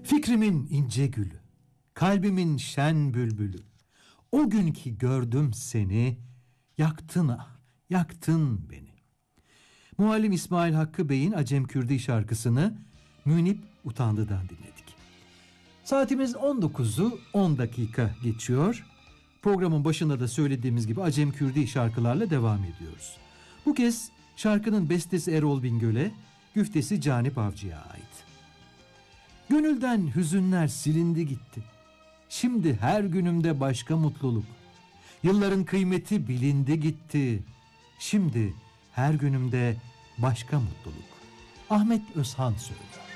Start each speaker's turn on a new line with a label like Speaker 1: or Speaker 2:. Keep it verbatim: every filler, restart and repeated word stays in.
Speaker 1: Fikrimin ince gülü, kalbimin şen bülbülü. O gün ki gördüm seni, yaktın ah, yaktın beni. Muallim İsmail Hakkı Bey'in Acem Kürdi şarkısını Münip Utandı'dan dinledik. Saatimiz on dokuzu on dakika geçiyor. Programın başında da söylediğimiz gibi Acem Kürdi şarkılarla devam ediyoruz. Bu kez şarkının bestesi Erol Bingöl'e, güftesi Canip Avcı'ya ait. Gönülden hüzünler silindi gitti. Şimdi her günümde başka mutluluk. Yılların kıymeti bilindi gitti. Şimdi her günümde başka mutluluk. Ahmet Özhan söylüyor.